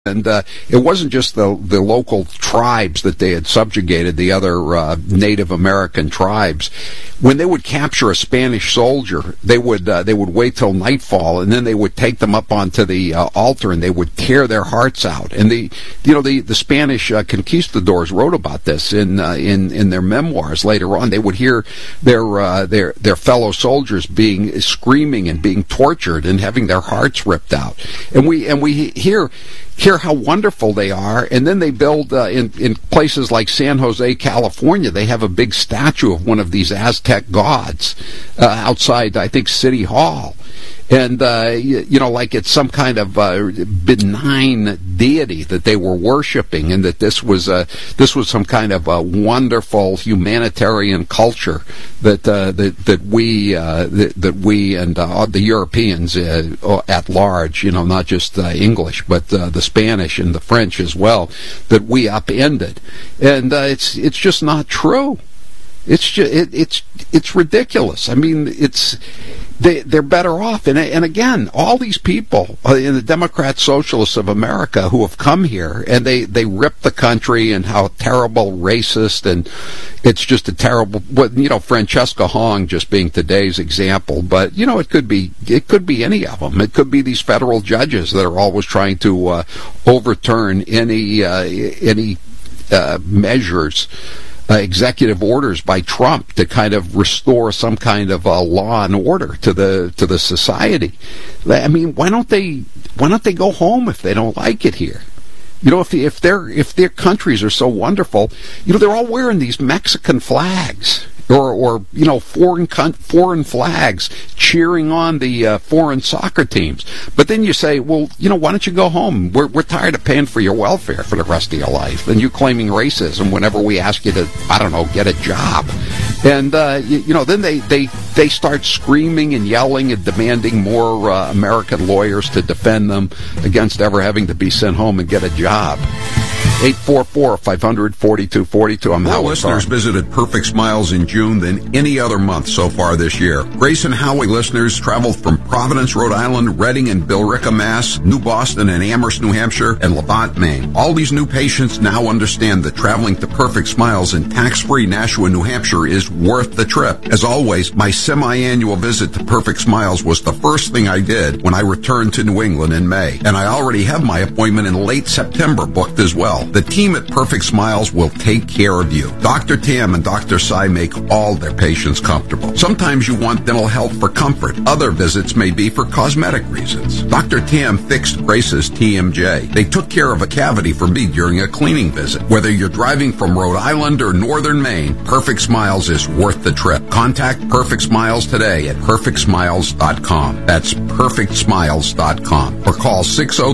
And it wasn't just the local tribes that they had subjugated, the other Native American tribes. When they would capture a Spanish soldier, they would wait till nightfall, and then they would take them up onto the altar, and they would tear their hearts out. And the Spanish conquistadors wrote about this in their memoirs later on. They would hear their fellow soldiers being screaming and being tortured and having their hearts ripped out. And we hear how wonderful they are, and then they build in places like San Jose, California. They have a big statue of one of these Aztec gods outside, I think, City Hall. And, like it's some kind of benign deity that they were worshiping, and that this was some kind of a wonderful humanitarian culture that we and the Europeans at large, not just English, but the Spanish and the French as well, that we upended. And it's just not true. It's ridiculous. I mean, they're better off. And again, all these people in the Democrat Socialists of America who have come here, and they rip the country and how terrible, racist, and it's just a terrible, Francesca Hong just being today's example. But, it could be any of them. It could be these federal judges that are always trying to overturn any measures, executive orders by Trump to kind of restore some kind of law and order to the society. I mean, why don't they go home if they don't like it here? If their countries are so wonderful, they're all wearing these Mexican flags or foreign flags, cheering on the foreign soccer teams. But then you say, well, why don't you go home? We're tired of paying for your welfare for the rest of your life, and you claiming racism whenever we ask you to, get a job. And then they start screaming and yelling and demanding more American lawyers to defend them against ever having to be sent home and get a job. 844-500-4242. I'm Howard. More listeners visited Perfect Smiles in June than any other month so far this year. Grace and Howie listeners traveled from Providence, Rhode Island, Reading and Billerica, Mass., New Boston and Amherst, New Hampshire, and Levant, Maine. All these new patients now understand that traveling to Perfect Smiles in tax-free Nashua, New Hampshire is worth the trip. As always, my semi-annual visit to Perfect Smiles was the first thing I did when I returned to New England in May, and I already have my appointment in late September booked as well. The team at Perfect Smiles will take care of you. Dr. Tam and Dr. Sai make all their patients comfortable. Sometimes you want dental health for comfort. Other visits may be for cosmetic reasons. Dr. Tam fixed Grace's TMJ. They took care of a cavity for me during a cleaning visit. Whether you're driving from Rhode Island or Northern Maine, Perfect Smiles is worth the trip. Contact Perfect Smiles today at perfectsmiles.com. That's perfectsmiles.com. Or call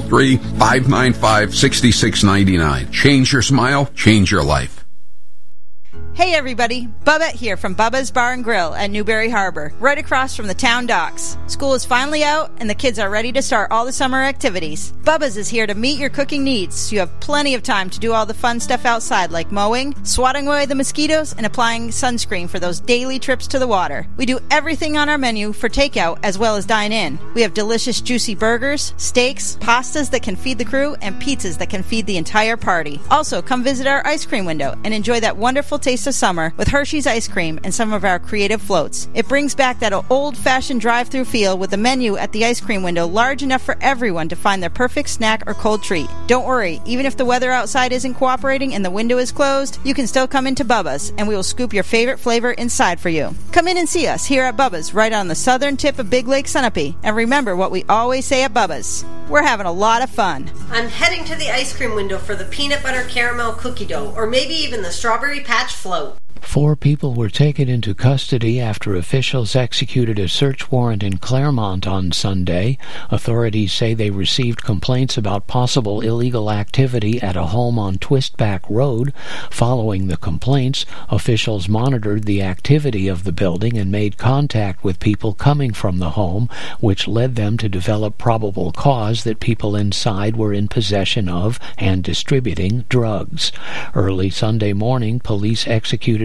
603-595-6699. Change your smile, change your life. Hey everybody, Bubba here from Bubba's Bar and Grill at Newberry Harbor, right across from the town docks. School is finally out and the kids are ready to start all the summer activities. Bubba's is here to meet your cooking needs, so you have plenty of time to do all the fun stuff outside like mowing, swatting away the mosquitoes, and applying sunscreen for those daily trips to the water. We do everything on our menu for takeout as well as dine in. We have delicious juicy burgers, steaks, pastas that can feed the crew, and pizzas that can feed the entire party. Also, come visit our ice cream window and enjoy that wonderful taste of summer with Hershey's ice cream and some of our creative floats. It brings back that old-fashioned drive-through feel with the menu at the ice cream window large enough for everyone to find their perfect snack or cold treat. Don't worry, even if the weather outside isn't cooperating and the window is closed, you can still come into Bubba's and we will scoop your favorite flavor inside for you. Come in and see us here at Bubba's right on the southern tip of Big Lake Sunapee. And remember what we always say at Bubba's. We're having a lot of fun. I'm heading to the ice cream window for the peanut butter caramel cookie dough, or maybe even the strawberry patch float. 4 people were taken into custody after officials executed a search warrant in Claremont on Sunday. Authorities say they received complaints about possible illegal activity at a home on Twistback Road. Following the complaints, officials monitored the activity of the building and made contact with people coming from the home, which led them to develop probable cause that people inside were in possession of and distributing drugs. Early Sunday morning, police executed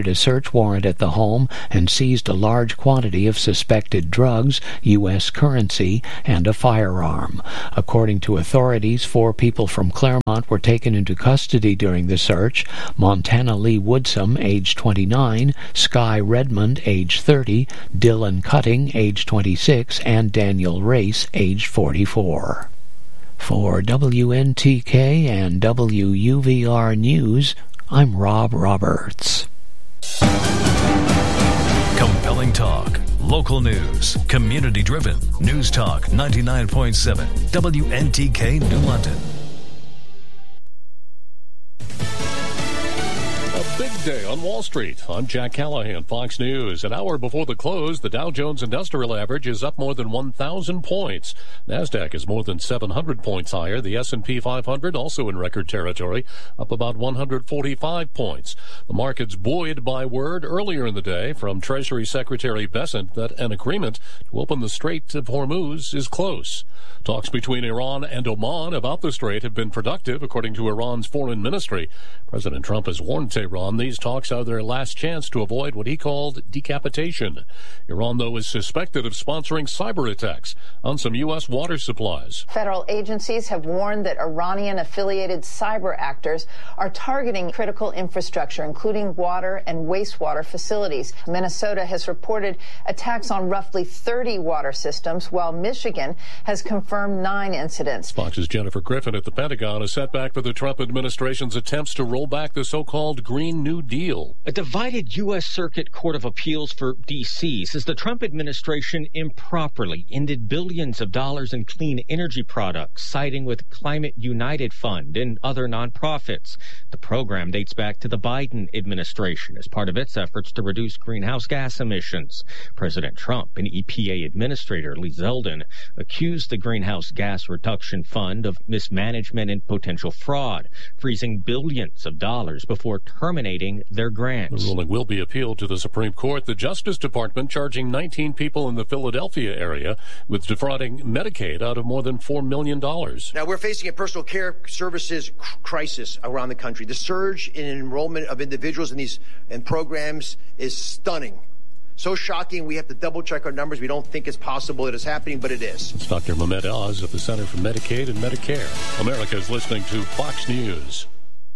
executed a search warrant at the home and seized a large quantity of suspected drugs, U.S. currency, and a firearm. According to authorities, 4 people from Claremont were taken into custody during the search: Montana Lee Woodsum, age 29, Sky Redmond, age 30, Dylan Cutting, age 26, and Daniel Race, age 44. For WNTK and WUVR News, I'm Rob Roberts. Compelling talk, local news, community-driven. News Talk 99.7, WNTK New London. Big day on Wall Street. I'm Jack Callahan, Fox News. An hour before the close, the Dow Jones Industrial Average is up more than 1,000 points. NASDAQ is more than 700 points higher. The S&P 500 also in record territory, up about 145 points. The market's buoyed by word earlier in the day from Treasury Secretary Bessent that an agreement to open the Strait of Hormuz is close. Talks between Iran and Oman about the strait have been productive, according to Iran's foreign ministry. President Trump has warned Tehran these talks are their last chance to avoid what he called decapitation. Iran, though, is suspected of sponsoring cyber attacks on some U.S. water supplies. Federal agencies have warned that Iranian-affiliated cyber actors are targeting critical infrastructure, including water and wastewater facilities. Minnesota has reported attacks on roughly 30 water systems, while Michigan has confirmed 9 incidents. Fox's Jennifer Griffin at the Pentagon. A setback for the Trump administration's attempts to roll back the so-called Green New Deal. A divided U.S. Circuit Court of Appeals for D.C. says the Trump administration improperly ended billions of dollars in clean energy products, siding with Climate United Fund and other nonprofits. The program dates back to the Biden administration as part of its efforts to reduce greenhouse gas emissions. President Trump and EPA Administrator Lee Zeldin accused the Greenhouse Gas Reduction Fund of mismanagement and potential fraud, freezing billions of dollars before terminating their grants. The ruling will be appealed to the Supreme Court. The Justice Department charging 19 people in the Philadelphia area with defrauding Medicaid out of more than $4 million. Now, we're facing a personal care services crisis around the country. The surge in enrollment of individuals in these programs is stunning. So shocking, we have to double-check our numbers. We don't think it's possible it is happening, but it is. It's Dr. Mehmet Oz of the Center for Medicaid and Medicare. America is listening to Fox News.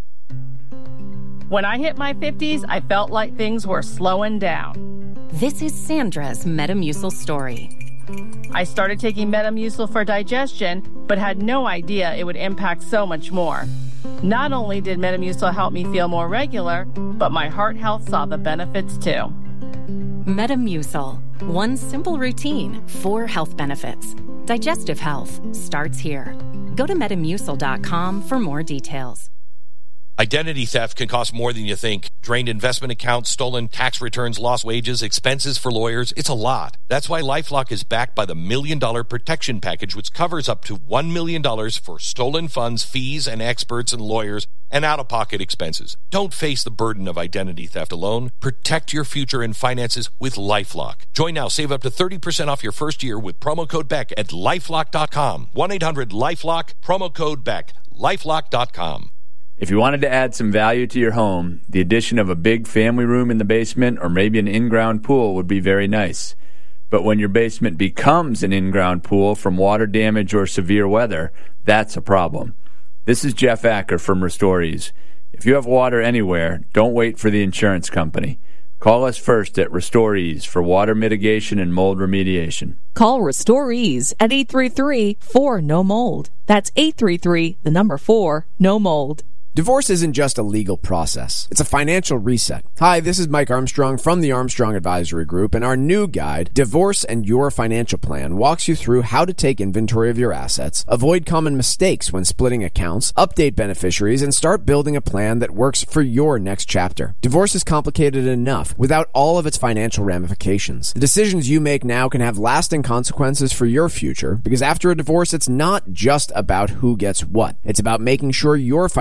When I hit my 50s, I felt like things were slowing down. This is Sandra's Metamucil story. I started taking Metamucil for digestion, but had no idea it would impact so much more. Not only did Metamucil help me feel more regular, but my heart health saw the benefits too. Metamucil. One simple routine, 4 health benefits. Digestive health starts here. Go to Metamucil.com for more details. Identity theft can cost more than you think. Drained investment accounts, stolen tax returns, lost wages, expenses for lawyers. It's a lot. That's why LifeLock is backed by the $1 Million Protection Package, which covers up to $1 million for stolen funds, fees, and experts and lawyers, and out-of-pocket expenses. Don't face the burden of identity theft alone. Protect your future and finances with LifeLock. Join now. Save up to 30% off your first year with promo code BECK at LifeLock.com. 1-800-LifeLock, promo code BECK. LifeLock.com. If you wanted to add some value to your home, the addition of a big family room in the basement or maybe an in-ground pool would be very nice. But when your basement becomes an in-ground pool from water damage or severe weather, that's a problem. This is Jeff Acker from RestoreEase. If you have water anywhere, don't wait for the insurance company. Call us first at RestoreEase for water mitigation and mold remediation. Call RestoreEase at 833-4-NO-MOLD. That's 833-4-NO-MOLD. Divorce isn't just a legal process. It's a financial reset. Hi, this is Mike Armstrong from the Armstrong Advisory Group, and our new guide, Divorce and Your Financial Plan, walks you through how to take inventory of your assets, avoid common mistakes when splitting accounts, update beneficiaries, and start building a plan that works for your next chapter. Divorce is complicated enough without all of its financial ramifications. The decisions you make now can have lasting consequences for your future, because after a divorce, it's not just about who gets what. It's about making sure your financial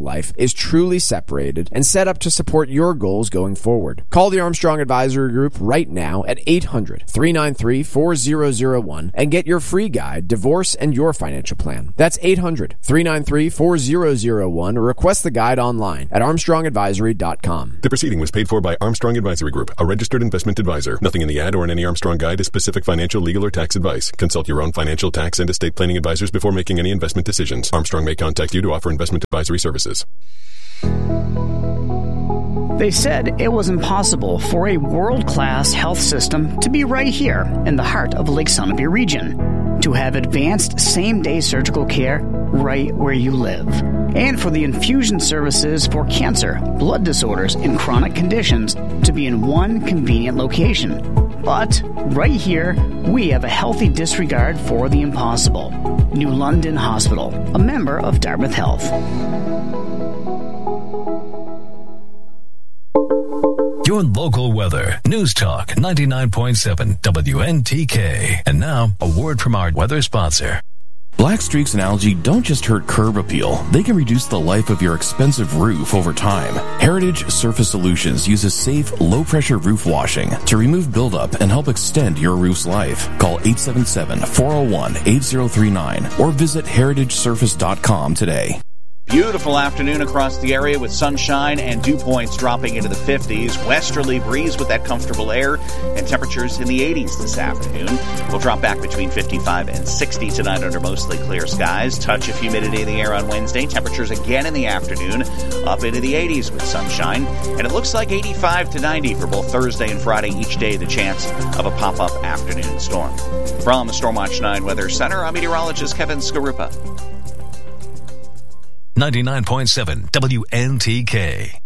life is truly separated and set up to support your goals going forward. Call the Armstrong Advisory Group right now at 800-393-4001 and get your free guide, Divorce and Your Financial Plan. That's 800-393-4001 or request the guide online at armstrongadvisory.com. The proceeding was paid for by Armstrong Advisory Group, a registered investment advisor. Nothing in the ad or in any Armstrong guide is specific financial, legal, or tax advice. Consult your own financial, tax, and estate planning advisors before making any investment decisions. Armstrong may contact you to offer investment advisory services. They said it was impossible for a world-class health system to be right here in the heart of Lake Sunapee region, to have advanced same-day surgical care right where you live, and for the infusion services for cancer, blood disorders, and chronic conditions to be in one convenient location. But right here, we have a healthy disregard for the impossible. New London Hospital, a member of Dartmouth Health. Your local weather. News Talk 99.7 WNTK. And now, a word from our weather sponsor. Black streaks and algae don't just hurt curb appeal. They can reduce the life of your expensive roof over time. Heritage Surface Solutions uses safe, low-pressure roof washing to remove buildup and help extend your roof's life. Call 877-401-8039 or visit heritagesurface.com today. Beautiful afternoon across the area with sunshine and dew points dropping into the 50s. Westerly breeze with that comfortable air and temperatures in the 80s this afternoon. We'll drop back between 55 and 60 tonight under mostly clear skies. Touch of humidity in the air on Wednesday. Temperatures again in the afternoon up into the 80s with sunshine. And it looks like 85 to 90 for both Thursday and Friday. Each day the chance of a pop-up afternoon storm. From the Stormwatch 9 Weather Center, I'm meteorologist Kevin Skarupa. 99.7 WNTK.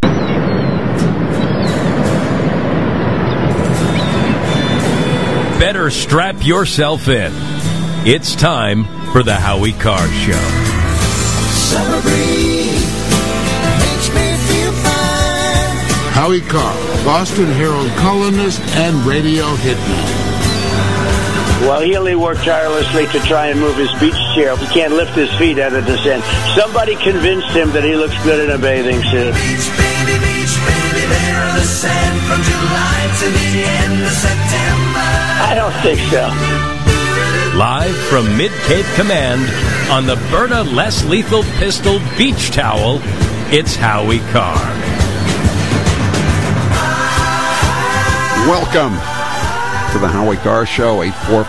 Better strap yourself in. It's time for the Howie Carr Show. Summer breeze makes me feel fine. Howie Carr, Boston Herald columnist and radio hitman. Well, Healy worked tirelessly to try and move his beach chair. He can't lift his feet out of the sand. Somebody convinced him that he looks good in a bathing suit. Beach, baby, there on the sand from July to the end of September. I don't think so. Live from Mid-Cape Command on the Berta Less Lethal Pistol Beach Towel, it's Howie Carr. Welcome to the Howie Carr Show,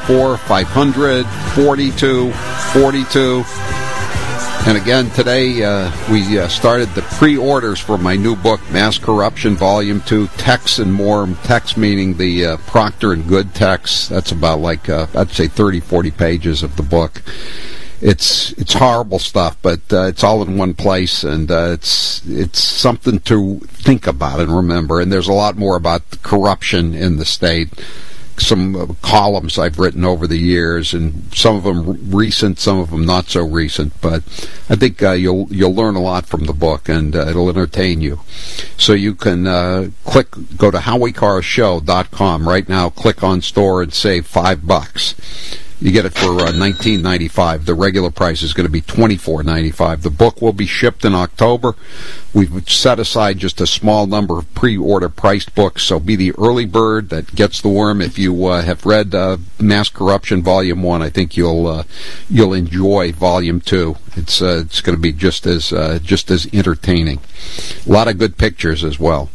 844-500-4242. And again, today we started the pre-orders for my new book, Mass Corruption, Volume 2, Texts and More. Text meaning the Procter & Good text. That's about like, I'd say 30, 40 pages of the book. It's horrible stuff, but it's all in one place, and it's something to think about and remember. And there's a lot more about the corruption in the state. Some columns I've written over the years, and some of them recent, some of them not so recent. But I think you'll learn a lot from the book, and it'll entertain you. So you can go to HowieCarrShow.com right now, click on store, and save $5. You get it for $19.95. The regular price is going to be $24.95. The book will be shipped in October. We've set aside just a small number of pre-order priced books, so be the early bird that gets the worm. If you have read Mass Corruption Volume 1, I think you'll enjoy Volume 2. It's going to be just as entertaining. A lot of good pictures as well.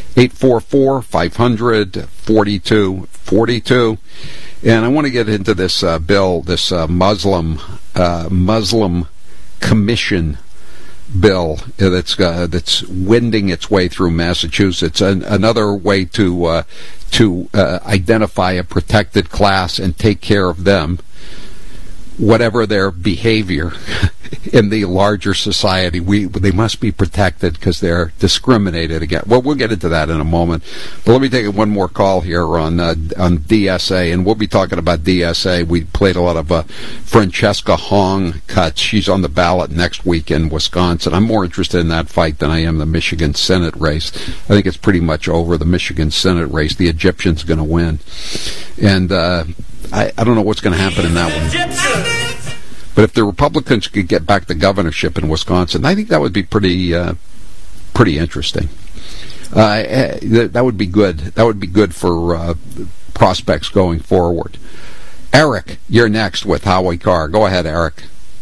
844-500-4242. And I want to get into this bill, this Muslim Commission bill that's wending its way through Massachusetts. Another way to identify a protected class and take care of them, whatever their behavior in the larger society. They must be protected because they're discriminated against. Well, we'll get into that in a moment. But let me take one more call here on DSA, and we'll be talking about DSA. We played a lot of Francesca Hong cuts. She's on the ballot next week in Wisconsin. I'm more interested in that fight than I am the Michigan Senate race. I think it's pretty much over, the Michigan Senate race. The Egyptian's going to win. And I don't know what's going to happen in that one. But if the Republicans could get back the governorship in Wisconsin, I think that would be pretty interesting. That would be good. That would be good for prospects going forward. Eric, you're next with Howie Carr. Go ahead, Eric.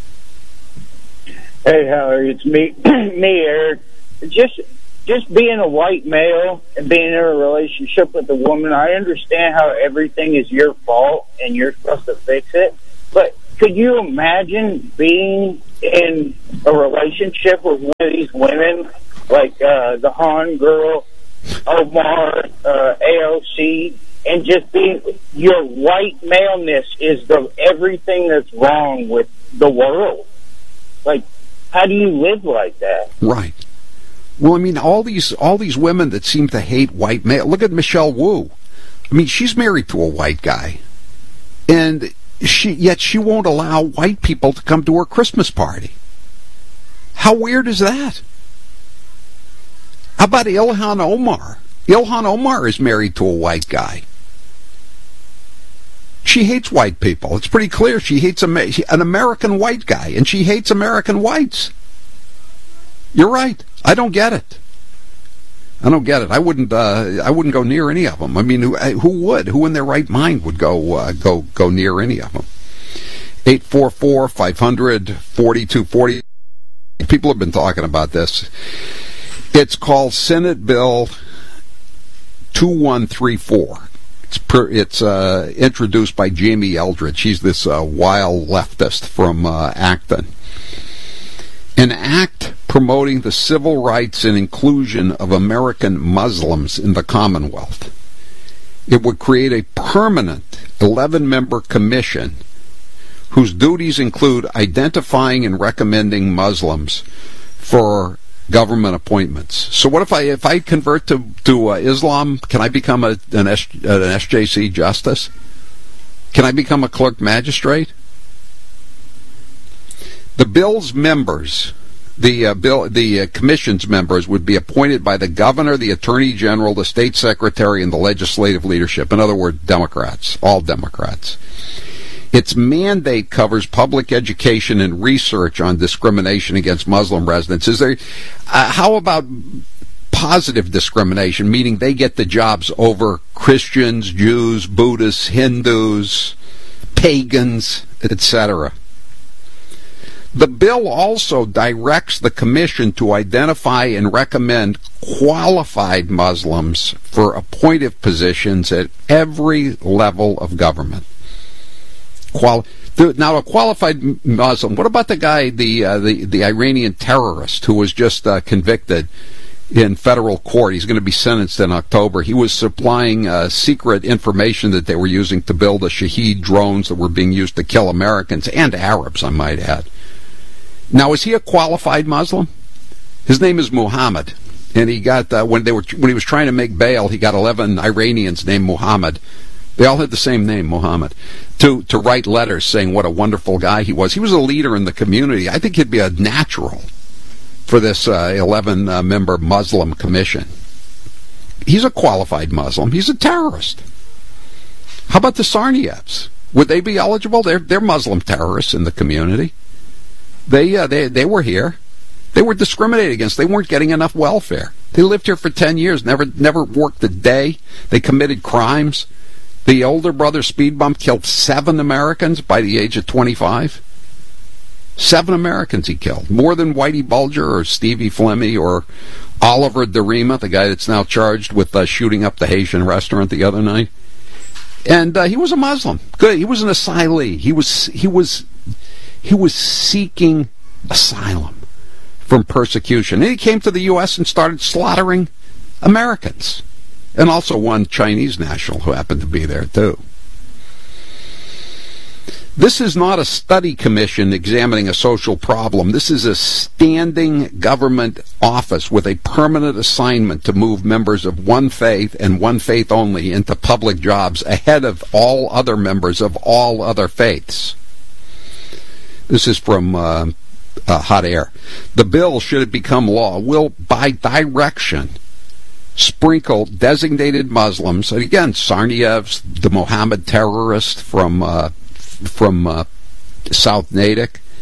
Hey, Howie, it's me, Eric. Just being a white male and being in a relationship with a woman, I understand how everything is your fault and you're supposed to fix it. But could you imagine being in a relationship with one of these women, like the Han girl, Omar, AOC, and just being your white maleness is everything that's wrong with the world? Like, how do you live like that? Right. Well, I mean, all these women that seem to hate white male. Look at Michelle Wu. I mean, she's married to a white guy, and yet she won't allow white people to come to her Christmas party. How weird is that? How about Ilhan Omar? Ilhan Omar is married to a white guy. She hates white people. It's pretty clear she hates an American white guy, and she hates American whites. You're right. I don't get it. I don't get it. I wouldn't go near any of them. I mean, who would? Who in their right mind would go near any of them? 844-500-4240. People have been talking about this. It's called Senate Bill 2134. It's introduced by Jamie Eldridge. She's this wild leftist from Acton. An act promoting the civil rights and inclusion of American Muslims in the Commonwealth. It would create a permanent 11-member commission whose duties include identifying and recommending Muslims for government appointments. So what if I convert to Islam? Can I become an SJC justice? Can I become a clerk magistrate? The bill's members, the commission's members, would be appointed by the governor, the attorney general, the state secretary, and the legislative leadership. In other words, Democrats, all Democrats. Its mandate covers public education and research on discrimination against Muslim residents. How about positive discrimination, meaning they get the jobs over Christians, Jews, Buddhists, Hindus, pagans, etc.? The bill also directs the commission to identify and recommend qualified Muslims for appointed positions at every level of government. Now, a qualified Muslim. What about the guy, the Iranian terrorist who was just convicted in federal court? He's going to be sentenced in October. He was supplying secret information that they were using to build the Shahed drones that were being used to kill Americans and Arabs, I might add. Now, is he a qualified Muslim? His name is Muhammad, and he got when he was trying to make bail, he got 11 Iranians named Muhammad. They all had the same name, Muhammad, to write letters saying what a wonderful guy he was. He was a leader in the community. I think he'd be a natural for this 11-member Muslim commission. He's a qualified Muslim. He's a terrorist. How about the Tsarnaevs? Would they be eligible? They're Muslim terrorists in the community. They were here. They were discriminated against. They weren't getting enough welfare. They lived here for 10 years, never worked a day. They committed crimes. The older brother speed bump killed 7 Americans by the age of 25. 7 Americans he killed. More than Whitey Bulger or Stevie Flemmi or Oliver DeRima, the guy that's now charged with shooting up the Haitian restaurant the other night. And he was a Muslim. Good. He was an asylee. He was seeking asylum from persecution. And he came to the U.S. and started slaughtering Americans. And also one Chinese national who happened to be there, too. This is not a study commission examining a social problem. This is a standing government office with a permanent assignment to move members of one faith and one faith only into public jobs ahead of all other members of all other faiths. This is from Hot Air. The bill, should it become law, will, by direction, sprinkle designated Muslims, and again, Tsarnaevs, the Mohammed terrorist from South Natick,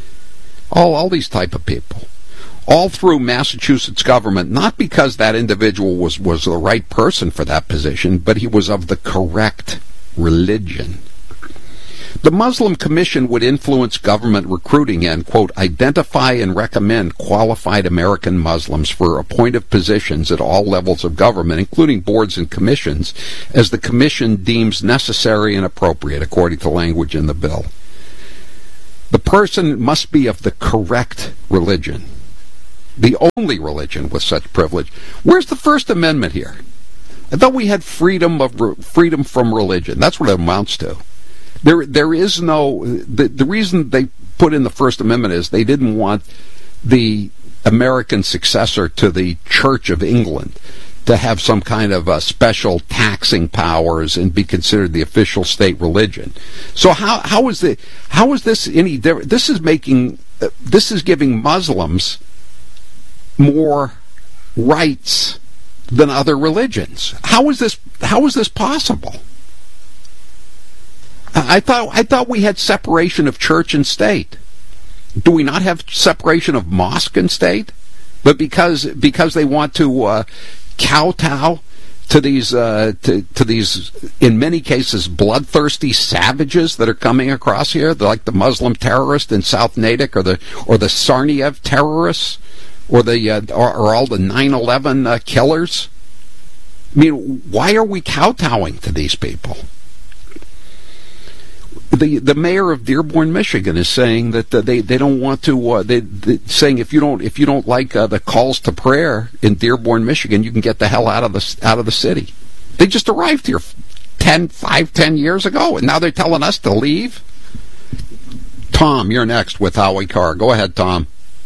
all these type of people. All through Massachusetts government, not because that individual was the right person for that position, but he was of the correct religion. The Muslim Commission would influence government recruiting and, quote, identify and recommend qualified American Muslims for appointed positions at all levels of government, including boards and commissions, as the commission deems necessary and appropriate, according to language in the bill. The person must be of the correct religion, the only religion with such privilege. Where's the First Amendment here? I thought we had freedom from religion. That's what it amounts to. There is no, the reason they put in the First Amendment is they didn't want the American successor to the Church of England to have some kind of special taxing powers and be considered the official state religion. So how is this any different? This is giving Muslims more rights than other religions. How is this possible? I thought we had separation of church and state. Do we not have separation of mosque and state? But because they want to kowtow to these in many cases bloodthirsty savages that are coming across here, like the Muslim terrorist in South Natick, or the Tsarnaev terrorists, or all the 9/11 killers. I mean, why are we kowtowing to these people? The mayor of Dearborn, Michigan, is saying that they don't want to. Saying if you don't like the calls to prayer in Dearborn, Michigan, you can get the hell out of the city. They just arrived here 10 years ago, and now they're telling us to leave. Tom, you're next with Howie Carr. Go ahead, Tom.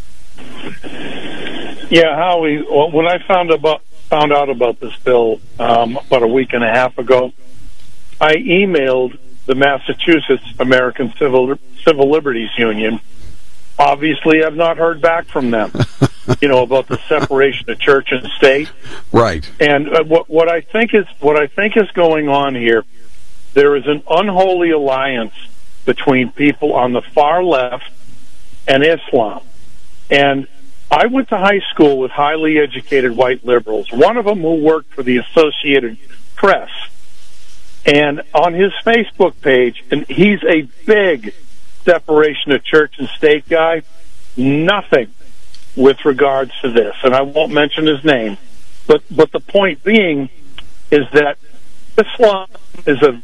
Yeah, Howie. Well, when I found out about this bill about a week and a half ago, I emailed the Massachusetts American Civil Liberties Union. Obviously, I've not heard back from them, about the separation of church and state. Right. And what I think is going on here, there is an unholy alliance between people on the far left and Islam. And I went to high school with highly educated white liberals, one of them who worked for the Associated Press. And on his Facebook page, and he's a big separation of church and state guy, nothing with regards to this. And I won't mention his name. But the point being is that Islam is a...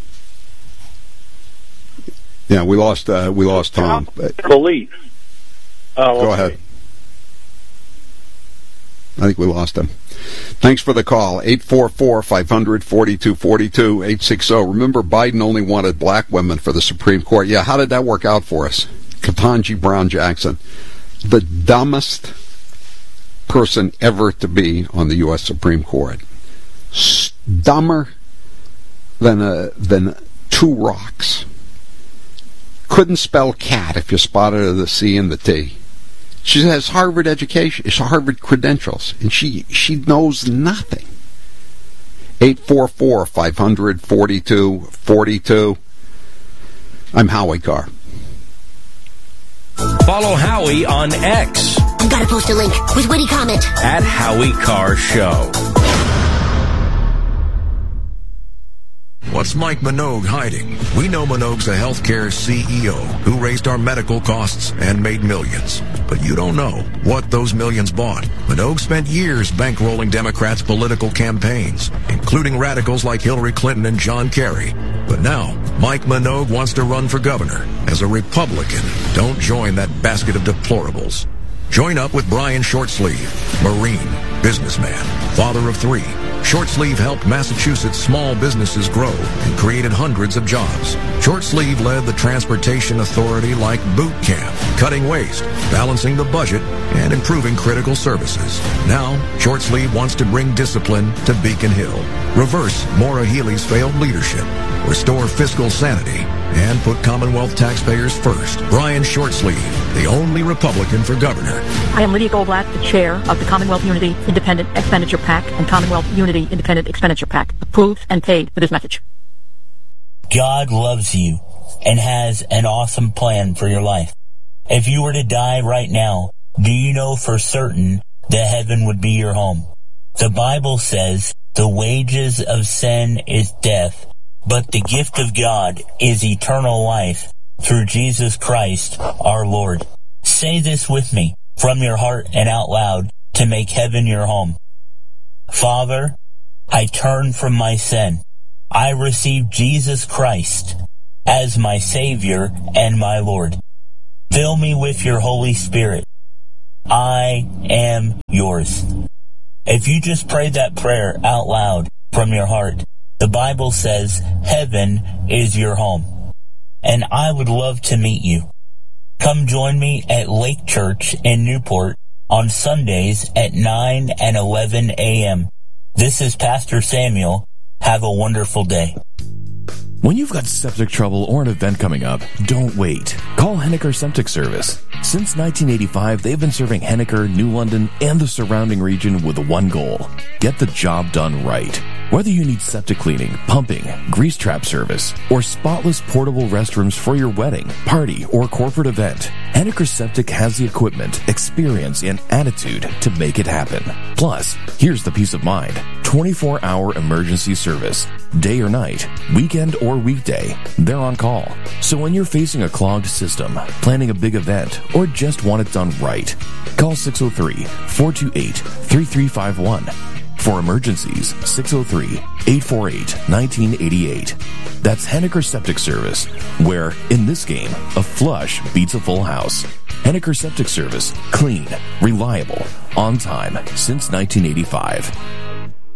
Yeah, we lost Tom. Belief. Go ahead. I think we lost him. Thanks for the call. 844-500-4242, 860. Remember, Biden only wanted black women for the Supreme Court. Yeah, how did that work out for us? Ketanji Brown Jackson, the dumbest person ever to be on the U.S. Supreme Court. Dumber than two rocks. Couldn't spell cat if you spotted the C and the T. She has Harvard education, Harvard credentials, and she knows nothing. 844-500-4242. I'm Howie Carr. Follow Howie on X. I've got to post a link with witty comment. At Howie Carr Show. What's Mike Minogue hiding? We know Minogue's a healthcare CEO who raised our medical costs and made millions. But you don't know what those millions bought. Minogue spent years bankrolling Democrats' political campaigns, including radicals like Hillary Clinton and John Kerry. But now, Mike Minogue wants to run for governor as a Republican. Don't join that basket of deplorables. Join up with Brian Shortsleeve, Marine, businessman, father of three. Shortsleeve helped Massachusetts small businesses grow and created hundreds of jobs. Shortsleeve led the Transportation Authority like boot camp, cutting waste, balancing the budget, and improving critical services. Now, Shortsleeve wants to bring discipline to Beacon Hill, reverse Maura Healey's failed leadership, restore fiscal sanity, and put Commonwealth taxpayers first. Brian Shortsleeve, the only Republican for governor. I am Lydia Goldblatt, the chair of the Commonwealth Unity Independent Expenditure PAC and Commonwealth Unity Independent Expenditure PAC. Approved and paid for this message. God loves you and has an awesome plan for your life. If you were to die right now, do you know for certain that heaven would be your home? The Bible says the wages of sin is death, but the gift of God is eternal life through Jesus Christ our Lord. Say this with me from your heart and out loud to make heaven your home. Father, I turn from my sin. I receive Jesus Christ as my Savior and my Lord. Fill me with your Holy Spirit. I am yours. If you just prayed that prayer out loud from your heart, the Bible says heaven is your home. And I would love to meet you. Come join me at Lake Church in Newport on Sundays at 9 and 11 a.m. This is Pastor Samuel. Have a wonderful day. When you've got septic trouble or an event coming up, don't wait. Call Henniker Septic Service. Since 1985, they've been serving Henniker, New London, and the surrounding region with one goal: get the job done right. Whether you need septic cleaning, pumping, grease trap service, or spotless portable restrooms for your wedding, party, or corporate event, Henniker Septic has the equipment, experience, and attitude to make it happen. Plus, here's the peace of mind: 24-hour emergency service. Day or night, weekend or weekday, they're on call. So when you're facing a clogged system, planning a big event, or just want it done right, call 603-428-3351. For emergencies, 603-848-1988. That's Henniker Septic Service, where, in this game, a flush beats a full house. Henniker Septic Service. Clean, reliable, on time, since 1985.